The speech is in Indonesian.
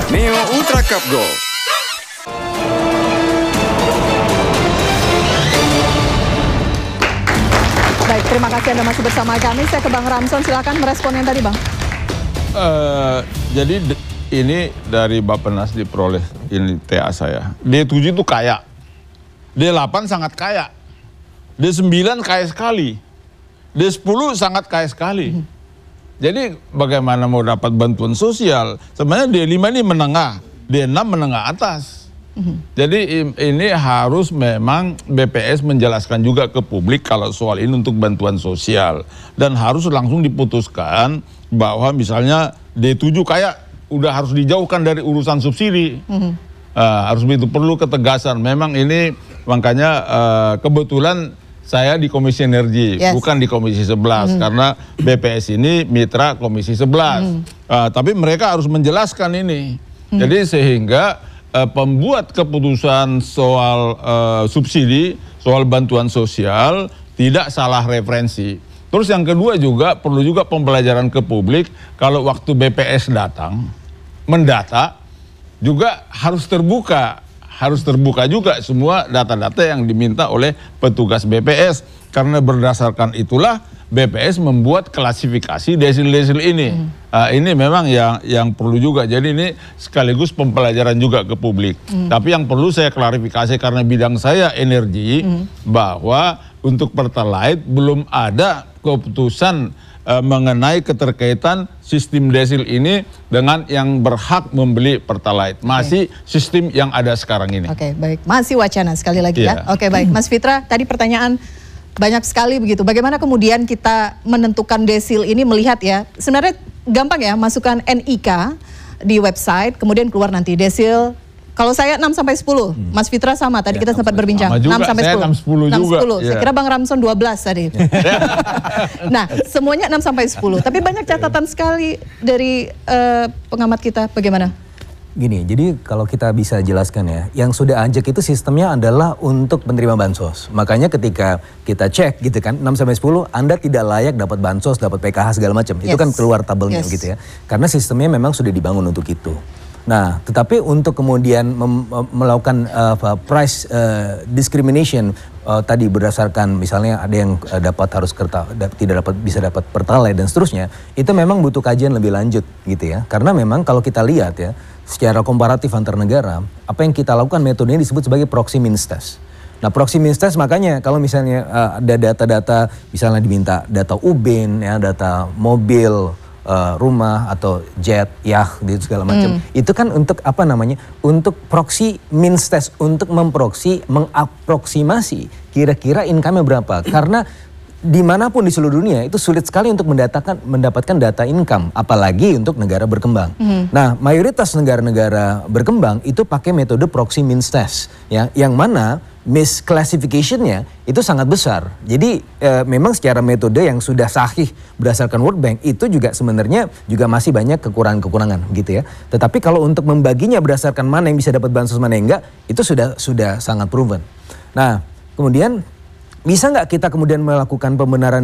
Neo Ultra Cup Golf. Baik, terima kasih Anda masih bersama kami. Saya ke Bang Ramson, silakan merespon yang tadi, Bang. Jadi ini dari Bappenas diperoleh ini TA saya. D7 itu kaya, D8 sangat kaya, D9 kaya sekali, D10 sangat kaya sekali. Jadi bagaimana mau dapat bantuan sosial? Sebenarnya D5 ini menengah, D6 menengah atas. Jadi ini harus memang BPS menjelaskan juga ke publik kalau soal ini untuk bantuan sosial. Dan harus langsung diputuskan bahwa misalnya D7 kayak udah harus dijauhkan dari urusan subsidi. Harus begitu, perlu ketegasan. Memang ini makanya kebetulan saya di Komisi Energi, bukan di Komisi 11. Karena BPS ini mitra Komisi 11. Tapi mereka harus menjelaskan ini. Jadi sehingga pembuat keputusan soal subsidi, soal bantuan sosial tidak salah referensi. Terus yang kedua juga perlu juga pembelajaran ke publik kalau waktu BPS datang mendata juga harus terbuka juga semua data-data yang diminta oleh petugas BPS, karena berdasarkan itulah BPS membuat klasifikasi desil-desil ini. Ini memang yang perlu juga. Jadi ini sekaligus pembelajaran juga ke publik. Tapi yang perlu saya klarifikasi karena bidang saya energi, bahwa untuk Pertalite belum ada keputusan mengenai keterkaitan sistem desil ini dengan yang berhak membeli Pertalite. Masih sistem yang ada sekarang ini. Oke, baik. Masih wacana sekali lagi ya. Oke, baik. Mas Fitra, tadi pertanyaan banyak sekali begitu. Bagaimana kemudian kita menentukan desil ini, melihat ya, sebenarnya gampang ya, masukkan NIK di website, kemudian keluar nanti desil. Kalau saya 6 sampai 10, Mas Fitra sama, tadi kita sempat berbincang. 6 sampai 10. 6 juga. 10. Saya kira Bang Ramson 12 tadi. Nah, semuanya 6 sampai 10. Tapi banyak catatan sekali dari pengamat kita. Bagaimana? Gini, jadi kalau kita bisa jelaskan ya, yang sudah ajak itu sistemnya adalah untuk penerima bansos. Makanya ketika kita cek gitu kan, 6 sampai 10 Anda tidak layak dapat bansos, dapat PKH segala macam. Itu kan keluar tabelnya gitu ya. Karena sistemnya memang sudah dibangun untuk itu. Nah, tetapi untuk kemudian melakukan price discrimination tadi berdasarkan misalnya ada yang tidak bisa dapat Pertalite dan seterusnya, itu memang butuh kajian lebih lanjut gitu ya. Karena memang kalau kita lihat ya, secara komparatif antar negara, apa yang kita lakukan metodenya disebut sebagai proxy means test. Nah, proxy means test makanya kalau misalnya ada data-data, misalnya diminta data UBIN, ya, data mobil, rumah atau jet, yacht, gitu segala macam. Itu kan untuk apa namanya? Untuk proxy means test, untuk mengaproksimasi kira-kira income-nya berapa. Karena dimanapun di seluruh dunia itu sulit sekali untuk mendapatkan data income, apalagi untuk negara berkembang. Nah, mayoritas negara-negara berkembang itu pakai metode proxy means test, ya, yang mana misclassification-nya itu sangat besar. Jadi memang secara metode yang sudah sahih berdasarkan World Bank itu juga sebenarnya juga masih banyak kekurangan-kekurangan gitu ya. Tetapi kalau untuk membaginya berdasarkan mana yang bisa dapat bansos mana yang enggak, itu sudah sangat proven. Nah, kemudian bisa nggak kita kemudian melakukan pembenaran